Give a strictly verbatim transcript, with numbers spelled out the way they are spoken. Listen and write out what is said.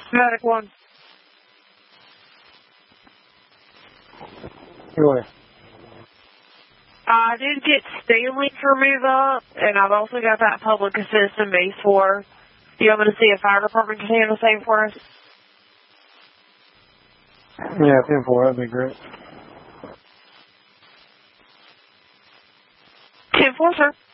Medic one. Go ahead. I did get Stanley for move up, and I've also got that public assistant base four. Do you want me to see if fire department can handle the same for us? Yeah, ten four, that'd be great. ten four, sir.